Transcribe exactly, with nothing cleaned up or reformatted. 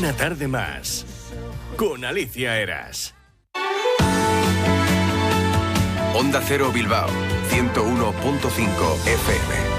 Una tarde más con Alicia Eras. Onda Cero Bilbao, ciento uno punto cinco F M.